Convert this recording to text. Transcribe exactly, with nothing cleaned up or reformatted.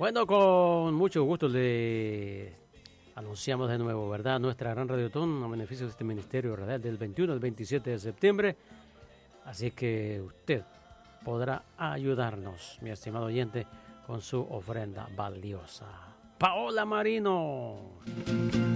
Bueno, con mucho gusto le anunciamos de nuevo, ¿verdad? Nuestra gran radiotón a beneficio de este Ministerio Radial del veintiuno al veintisiete de septiembre. Así que usted podrá ayudarnos, mi estimado oyente, con su ofrenda valiosa. Paola Marino.